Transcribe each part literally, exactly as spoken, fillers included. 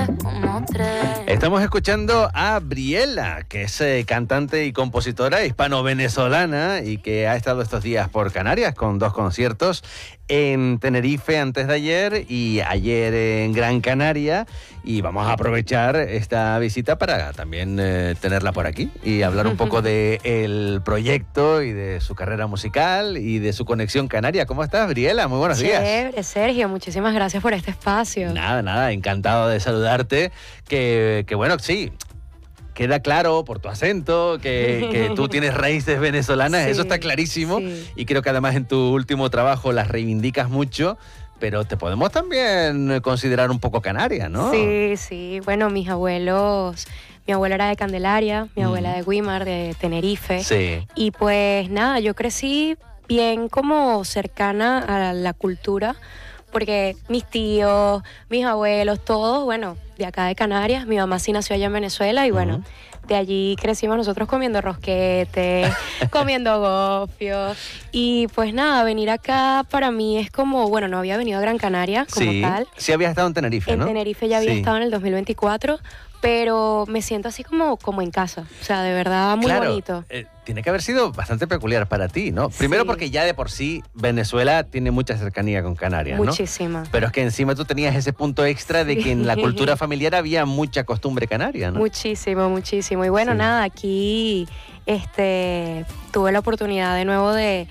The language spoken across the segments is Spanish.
como tres. Estamos escuchando a Briela, que es eh, cantante y compositora hispano-venezolana y que ha estado estos días por Canarias con dos conciertos en Tenerife antes de ayer y ayer en Gran Canaria, y vamos a aprovechar esta visita para también eh, tenerla por aquí y hablar un poco de el proyecto y de su carrera musical y de su conexión canaria. ¿Cómo estás, Briela? Muy buenos días. Chévere, Sergio, muchísimas gracias por este espacio. Nada, nada, encantado de saludarte, que, que bueno, sí, queda claro por tu acento que, que tú tienes raíces venezolanas, sí, eso está clarísimo, sí. Y creo que además en tu último trabajo las reivindicas mucho, pero te podemos también considerar un poco canaria, ¿no? Sí, sí, bueno, mis abuelos, mi abuela era de Candelaria, mi mm. abuela de Güímar, de Tenerife, sí. Y pues nada, yo crecí bien como cercana a la cultura, porque mis tíos, mis abuelos, todos, bueno, de acá de Canarias. Mi mamá sí nació allá en Venezuela y bueno, uh-huh. de allí crecimos nosotros comiendo rosquetes, comiendo gofios. Y pues nada, venir acá para mí es como, bueno, no había venido a Gran Canaria como sí, tal. Sí, habías estado en Tenerife, en ¿no? En Tenerife ya había sí. estado en el dos mil veinticuatro, pero me siento así como, como en casa. O sea, de verdad, muy claro, bonito. Eh, tiene que haber sido bastante peculiar para ti, ¿no? Primero sí. porque ya de por sí Venezuela tiene mucha cercanía con Canarias, ¿no? Muchísima. Pero es que encima tú tenías ese punto extra de que en la cultura familiar había mucha costumbre canaria, ¿no? Muchísimo, muchísimo. Y bueno, sí. nada, aquí este, tuve la oportunidad de nuevo de,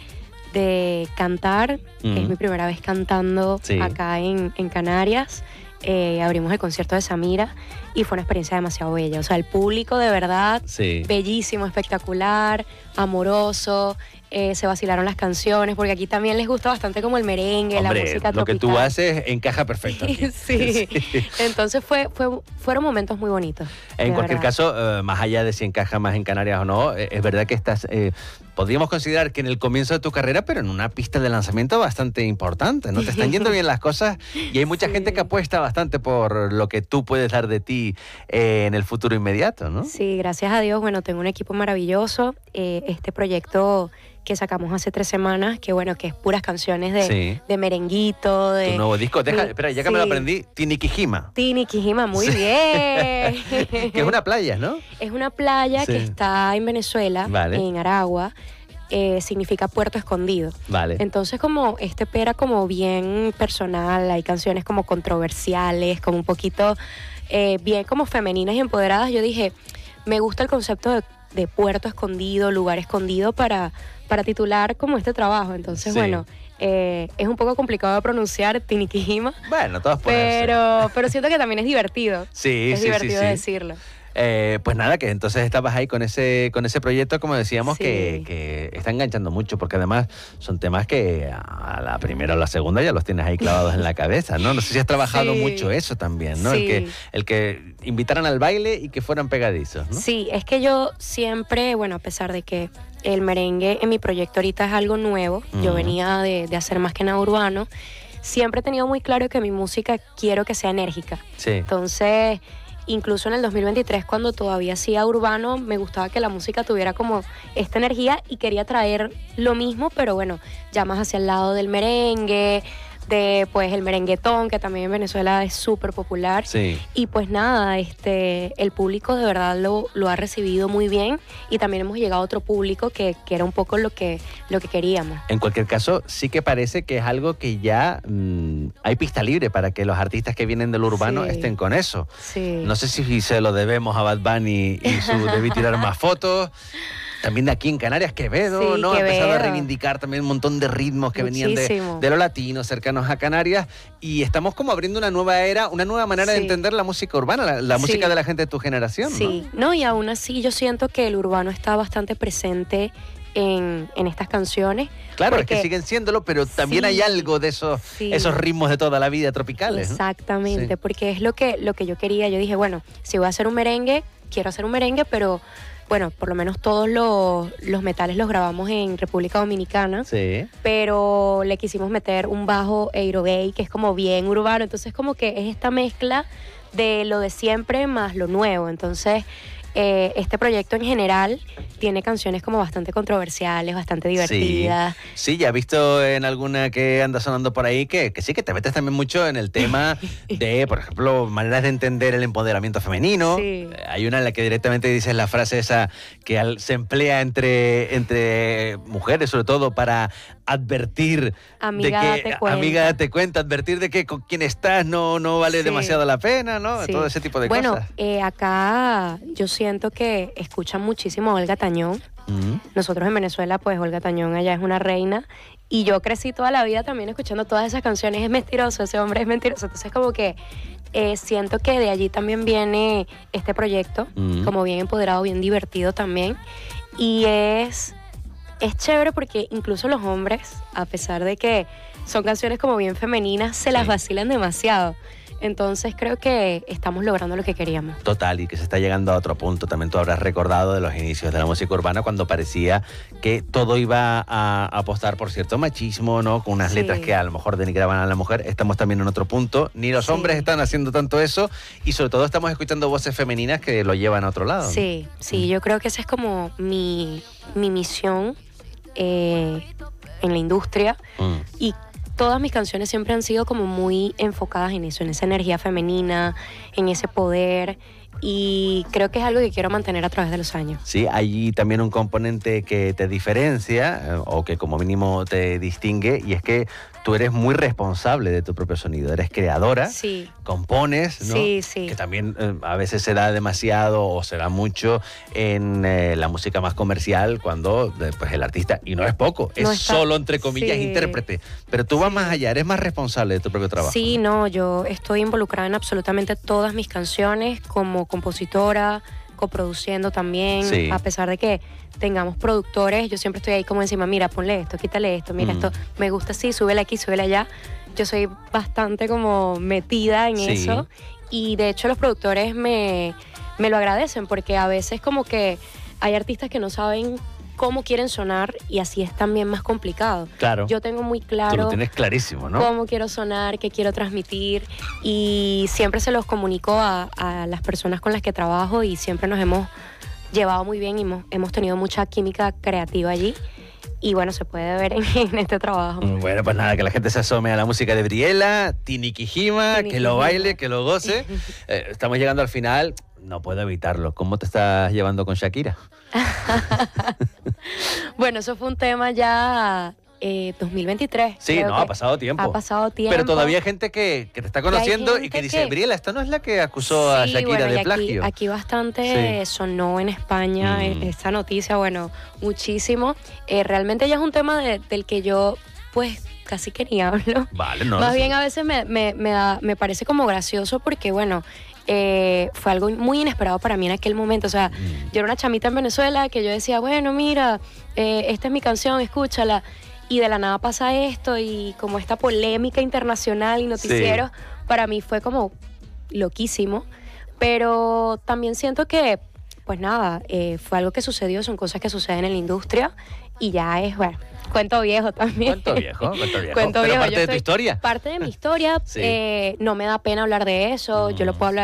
de cantar. Mm. Es mi primera vez cantando sí. acá en, en Canarias. Eh, abrimos el concierto de Samira y fue una experiencia demasiado bella. O sea, el público de verdad, sí. bellísimo, espectacular, amoroso. Eh, se vacilaron las canciones, porque aquí también les gusta bastante como el merengue, Hombre, la música lo tropical. que tú haces encaja perfecto aquí. sí. sí, entonces fue, fue, fueron momentos muy bonitos. En cualquier verdad. caso, uh, más allá de si encaja más en Canarias o no, eh, es verdad que estás, eh, podríamos considerar que en el comienzo de tu carrera, pero en una pista de lanzamiento bastante importante, ¿no? Te están yendo bien las cosas y hay mucha sí. gente que apuesta bastante por lo que tú puedes dar de ti eh, en el futuro inmediato, ¿no? Sí, gracias a Dios, bueno, tengo un equipo maravilloso. Eh, este proyecto que sacamos hace tres semanes, que bueno, que es puras canciones de, sí. de merenguito. De, tu nuevo disco, deja, de, espera, ya que sí. me lo aprendí, Tiniquijima. Tiniquijima, muy sí. bien. Que es una playa, ¿no? Es una playa sí. que está en Venezuela, vale. en Aragua. Eh, significa puerto escondido. Vale. Entonces, como este era como bien personal, hay canciones como controversiales, como un poquito eh, bien como femeninas y empoderadas. Yo dije, me gusta el concepto de, de puerto escondido, lugar escondido para, para titular como este trabajo. Entonces, sí. bueno, eh, es un poco complicado de pronunciar, Tiniquijima. Bueno, todas pero, pero siento que también es divertido. Sí, es sí, divertido sí, sí. decirlo. Eh, pues nada, que entonces estabas ahí con ese con ese proyecto, como decíamos, sí. que, que está enganchando mucho, porque además son temas que a la primera o la segunda ya los tienes ahí clavados en la cabeza, ¿no? No sé si has trabajado sí. mucho eso también, ¿no? Sí. El que el que invitaran al baile y que fueran pegadizos, ¿no? Sí, es que yo siempre, bueno, a pesar de que el merengue en mi proyecto ahorita es algo nuevo, uh-huh. yo venía de, de hacer más que nada urbano, siempre he tenido muy claro que mi música quiero que sea enérgica. Sí. Entonces, incluso en el dos mil veintitrés, cuando todavía hacía urbano, me gustaba que la música tuviera como esta energía y quería traer lo mismo, pero bueno, ya más hacia el lado del merengue, de pues el merenguetón, que también en Venezuela es súper popular. Sí. Y pues nada, este, el público de verdad lo, lo ha recibido muy bien y también hemos llegado a otro público que, que era un poco lo que, lo que queríamos. En cualquier caso, sí que parece que es algo que ya mmm, hay pista libre para que los artistas que vienen del urbano sí. estén con eso. Sí. No sé si se lo debemos a Bad Bunny y su Debí tirar más fotos. También de aquí en Canarias, Quevedo, sí, ¿no? Quevedo. Ha empezado a reivindicar también un montón de ritmos que Muchísimo. venían de, de lo latino, cercanos a Canarias. Y estamos como abriendo una nueva era, una nueva manera sí. de entender la música urbana, la, la sí. música de la gente de tu generación, ¿no? Sí, no, y aún así yo siento que el urbano está bastante presente en, en estas canciones. Claro, porque, es que siguen siéndolo, pero también sí, hay algo de esos, sí. esos ritmos de toda la vida tropicales, ¿no? Exactamente, sí. porque es lo que, lo que yo quería. Yo dije, bueno, si voy a hacer un merengue, quiero hacer un merengue, pero bueno, por lo menos todos los, los metales los grabamos en República Dominicana, sí. pero le quisimos meter un bajo Aerobay, que es como bien urbano, entonces como que es esta mezcla de lo de siempre más lo nuevo. Entonces eh, este proyecto en general tiene canciones como bastante controversiales, bastante divertidas. Sí, sí, ya he visto en alguna que anda sonando por ahí que, que sí, que te metes también mucho en el tema de, por ejemplo, maneras de entender el empoderamiento femenino. Sí. Hay una en la que directamente dices la frase esa que al, se emplea entre, entre mujeres, sobre todo, para advertir Amiga, de que, date cuenta. amiga, date cuenta, advertir de que con quien estás no, no vale Sí. demasiado la pena, ¿no? Sí. Todo ese tipo de bueno, cosas. Bueno, eh, acá yo siento que escuchan muchísimo a Olga Tañón. Mm. Nosotros en Venezuela, pues Olga Tañón allá es una reina. Y yo crecí toda la vida también escuchando todas esas canciones. Es mentiroso, ese hombre es mentiroso. Entonces como que eh, siento que de allí también viene este proyecto, Mm. como bien empoderado, bien divertido también. Y es, es chévere porque incluso los hombres, a pesar de que son canciones como bien femeninas, se las Sí. vacilan demasiado. Entonces creo que estamos logrando lo que queríamos. Total, y que se está llegando a otro punto. También tú habrás recordado de los inicios de la música urbana cuando parecía que todo iba a apostar por cierto machismo, ¿no? Con unas Sí. letras que a lo mejor denigraban a la mujer. Estamos también en otro punto. Ni los Sí. hombres están haciendo tanto eso y sobre todo estamos escuchando voces femeninas que lo llevan a otro lado, ¿no? Sí, sí, yo creo que esa es como mi, mi misión eh, en la industria. Mm. Y todas mis canciones siempre han sido como muy enfocadas en eso, en esa energía femenina, en ese poder. Y creo que es algo que quiero mantener a través de los años. Sí, hay también un componente que te diferencia eh, o que como mínimo te distingue y es que tú eres muy responsable de tu propio sonido. Eres creadora, Sí, compones, ¿no? sí, sí. Que también eh, a veces se da demasiado o se da mucho en eh, la música más comercial cuando eh, pues el artista, y no es poco, es No está- solo entre comillas sí. intérprete. Pero tú vas Sí. más allá, eres más responsable de tu propio trabajo. Sí, no, yo estoy involucrada en absolutamente todas mis canciones como compositora, coproduciendo también, Sí. a pesar de que tengamos productores, yo siempre estoy ahí como encima, mira, ponle esto, quítale esto, mira Mm. esto, me gusta así, súbele aquí, súbele allá. Yo soy bastante como metida en Sí. eso y de hecho los productores me, me lo agradecen porque a veces como que hay artistas que no saben cómo quieren sonar y así es también más complicado. Claro. Yo tengo muy Tú claro lo tienes clarísimo, ¿no? cómo quiero sonar, qué quiero transmitir y siempre se los comunico a, a las personas con las que trabajo y siempre nos hemos llevado muy bien y hemos, hemos tenido mucha química creativa allí y bueno, se puede ver en, en este trabajo. Bueno, pues nada, que la gente se asome a la música de Briela, Tinikijima, Tini que lo Kijima. baile, que lo goce. Eh, estamos llegando al final, no puedo evitarlo. ¿Cómo te estás llevando con Shakira? Bueno, eso fue un tema ya eh, dos mil veintitrés. Sí, creo no, que ha pasado tiempo. Ha pasado tiempo. Pero todavía hay gente que, que te está hay conociendo y gente que dice, que- Briela, esta no es la que acusó a Sí, Shakira bueno, y de aquí, plagio. aquí bastante Sí. sonó en España Mm. eh, esta noticia, bueno, muchísimo. Eh, realmente ya es un tema de- del que yo, pues, casi que ni hablo. Vale, no. Más no sé. bien a veces me, me, me, da- me parece como gracioso porque, bueno, eh, fue algo muy inesperado para mí en aquel momento. O sea, Mm. yo era una chamita en Venezuela que yo decía, bueno, mira, eh, esta es mi canción, escúchala. Y de la nada pasa esto y como esta polémica internacional y noticieros, para mí fue como loquísimo. Pero también siento que, pues nada, eh, fue algo que sucedió, son cosas que suceden en la industria y ya es, bueno, cuento viejo también. Cuento viejo, cuento viejo. Cuento Pero viejo, parte yo de tu soy historia. Parte de mi historia, Sí. eh, no me da pena hablar de eso, yo lo Mm. puedo hablar